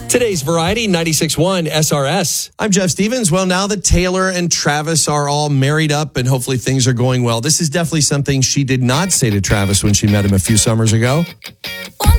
Today's Variety 96.1 SRS. I'm Jeff Stevens. Well, now that Taylor and Travis are all married up and hopefully things are going well, this is definitely something she did not say to Travis when she met him a few summers ago.